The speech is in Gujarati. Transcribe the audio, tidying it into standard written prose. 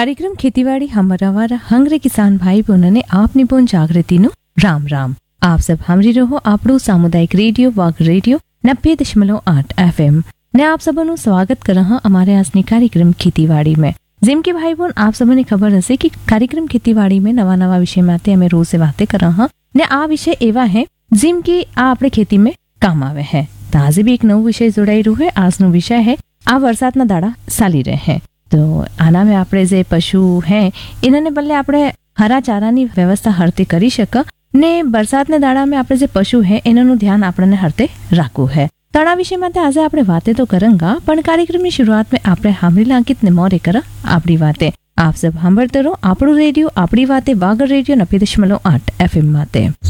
કાર્યક્રમ ખેતીવાડી हमारा हंगरे किसान भाई बहनों ने आपनी बोन जागृति नु राम राम। आप सब हमरी रहो આપણું સામુદાયિક રેડિયો વાગ રેડિયો 90.8 FM ने आप सबનું स्वागत कर रहा हमारे આજની કાર્યક્રમ ખેતીવાડી में। જેમ કે ભાઈ બોન આપ સબને ખબર હશે કે કાર્યક્રમ ખેતીવાડી में નવા નવા વિષય માટે અમે રોજ વાતે कर रहा ने आ विषय एवा है જેમ કે આ આપણે ખેતી में કામ આવે है। तो आज भी एक नવો विषय जोड़ाई રહ્યો है। આજનો વિષય है આ વરસાદના દાડા ચાલી રહે है। तो આના में આપણે જે પશુ है એનાને બદલે આપણે હરા ચારાની વ્યવસ્થા હરતે કરી શક ને વરસાદના દાડામાં આપણે જે પશુ है એનું ધ્યાન આપણને હરતે રાખવું है। તળા વિષય માટે આજે આપણે વાતે તો કરંગા પણ કાર્યક્રમની શરૂઆત में આપણે હામરીલા અંકિત ને મોરે કરા આપણી વાતે। आप सब સાંભળતે રહો આપણું રેડિયો આપણી વાતે વાગડ રેડિયો 90.8 FM માતે।